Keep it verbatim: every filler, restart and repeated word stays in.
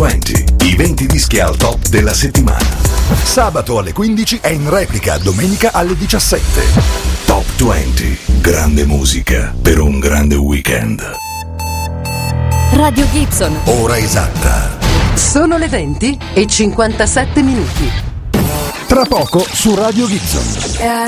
venti, i venti dischi al top della settimana. Sabato alle quindici e in replica domenica alle diciassette. Top venti, grande musica per un grande weekend. Radio Gibson. Ora esatta. Sono le venti e cinquantasette minuti. Tra poco su Radio Gibson.